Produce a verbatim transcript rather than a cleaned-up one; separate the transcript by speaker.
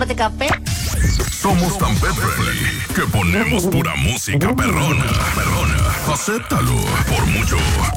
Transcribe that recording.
Speaker 1: de café.
Speaker 2: Somos tan pet friendly que ponemos pura música perrona. Perrona. Acéptalo. Por mucho,